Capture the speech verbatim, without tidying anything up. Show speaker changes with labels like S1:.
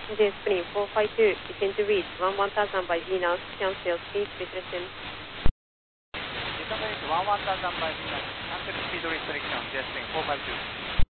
S1: J Spring four five two, begin to reach one one thousand by V now, cancel speed, please resume.
S2: Descent one one thousand by V now, cancel speed restriction, J Spring four five two.